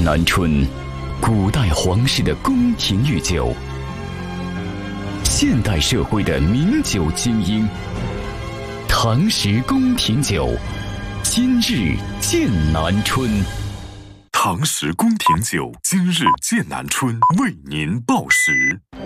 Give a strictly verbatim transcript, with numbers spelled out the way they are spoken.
南春，古代皇室的宫廷御酒，现代社会的名酒精英。唐时宫廷酒，今日剑南春。 唐时宫廷酒，今日剑南春为您报时。